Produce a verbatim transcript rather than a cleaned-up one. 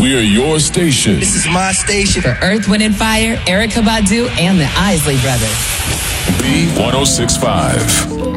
We're your station. This is my station. For Earth, Wind, and Fire, Erykah Badu, and the Isley Brothers. B one oh six point five.